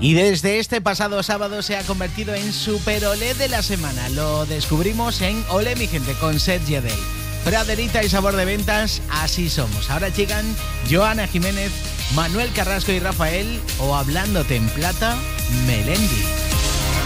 Y desde este pasado sábado se ha convertido en Super Olé de la semana. Lo descubrimos en Olé mi gente con Sergi Adel. Praderita y Sabor de Ventas, así somos. Ahora llegan Joana Jiménez, Manuel Carrasco y Rafael, o hablándote en plata, Melendi.